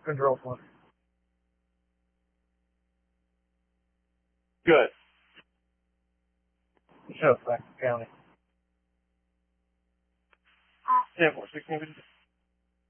Control Center. Good. Shut up, County. 10-4, 16.